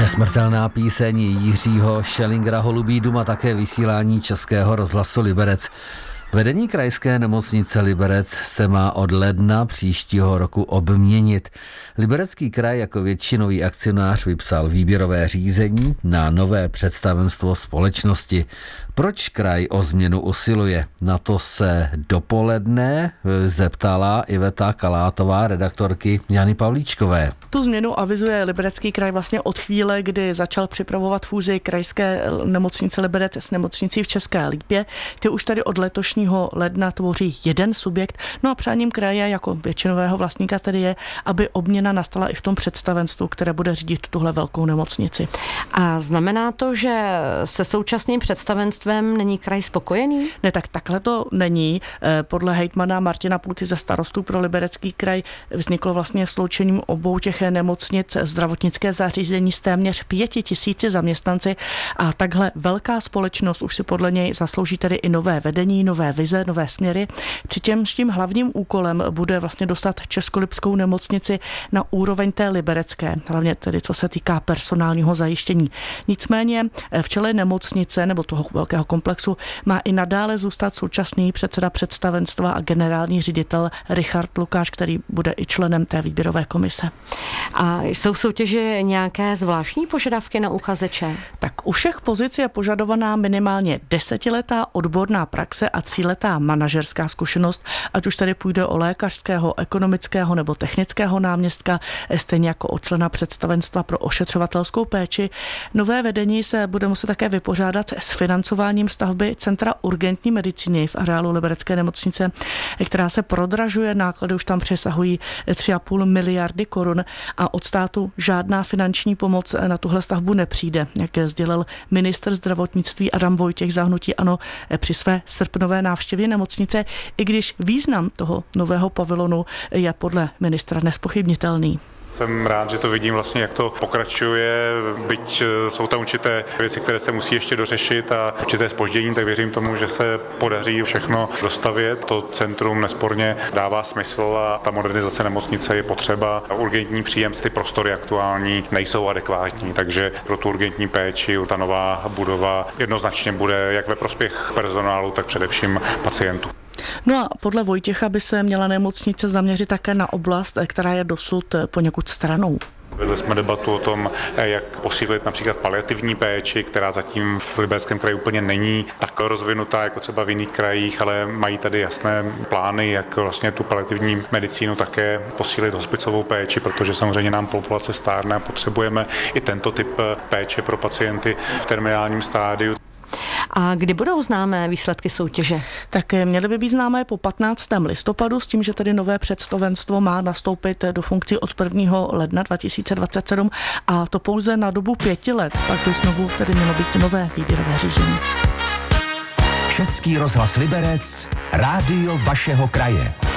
Nesmrtelná píseň Jiřího Schellingera Holubý dům a také vysílání Českého rozhlasu Liberec. Vedení krajské nemocnice Liberec se má od ledna příštího roku obměnit. Liberecký kraj jako většinový akcionář vypsal výběrové řízení na nové představenstvo společnosti. Proč kraj o změnu usiluje? Na to se dopoledne zeptala Iveta Kalátová, redaktorky Jany Pavlíčkové. Tu změnu avizuje Liberecký kraj vlastně od chvíle, kdy začal připravovat fúzi krajské nemocnice Liberec s nemocnicí v České Lípě. Ty už tady od letošního ledna tvoří jeden subjekt. No a přáním kraje jako většinového vlastníka tedy je, aby obměna nastala i v tom představenstvu, které bude řídit tuhle velkou nemocnici. A znamená to, že se současným představenstvem není kraj spokojený? Ne, tak takhle to není. Podle hejtmana Martina Půty ze Starostů pro Liberecký kraj vzniklo vlastně sloučením obou těch nemocnic zdravotnické zařízení s téměř 5 000 zaměstnanci a takhle velká společnost už si podle něj zaslouží tedy i nové vedení, nové vize, nové směry. Přičemž tím hlavním úkolem bude vlastně dostat Českolipskou nemocnici na úroveň té liberecké, hlavně tedy co se týká personálního zajištění. Nicméně v čele nemocnice nebo toho velkého komplexu má i nadále zůstat současný předseda představenstva a generální ředitel Richard Lukáš, který bude i členem té výběrové komise. A jsou v soutěži nějaké zvláštní požadavky na uchazeče? Tak u všech pozic je požadovaná minimálně 10letá odborná praxe a 3letá manažerská zkušenost, ať už tady půjde o lékařského, ekonomického nebo technického náměstka, stejně jako o člena představenstva pro ošetřovatelskou péči. Nové vedení se bude muset také vypořádat s financováním stavby Centra urgentní medicíny v areálu Liberecké nemocnice, která se prodražuje, náklady už tam přesahují 3,5 miliardy korun a od státu žádná finanční pomoc na tuhle stavbu nepřijde, jak sdělil ministr zdravotnictví Adam Vojtěch za hnutí ANO při své srpnové návštěvě nemocnice, i když význam toho nového pavilonu je podle ministra nezpochybnitelný. Jsem rád, že to vidím vlastně, jak to pokračuje, byť jsou tam určité věci, které se musí ještě dořešit a určité zpoždění, tak věřím tomu, že se podaří všechno dostavět. To centrum nesporně dává smysl a ta modernizace nemocnice je potřeba. Urgentní příjem, ty prostory aktuální nejsou adekvátní, takže pro tu urgentní péči ta nová budova jednoznačně bude jak ve prospěch personálu, tak především pacientů. No a podle Vojtěcha by se měla nemocnice zaměřit také na oblast, která je dosud poněkud stranou. Vedli jsme debatu o tom, jak posílit například paliativní péči, která zatím v Libereckém kraji úplně není tak rozvinutá jako třeba v jiných krajích, ale mají tady jasné plány, jak vlastně tu paliativní medicínu také posílit hospicovou péči, protože samozřejmě nám populace stárne a potřebujeme i tento typ péče pro pacienty v terminálním stádiu. A kdy budou známé výsledky soutěže? Tak měly by být známé po 15. listopadu s tím, že tedy nové představenstvo má nastoupit do funkcí od 1. ledna 2027 a to pouze na dobu 5 let. Pak by znovu tedy mělo být nové výběrové řízení. Český rozhlas Liberec, rádio vašeho kraje.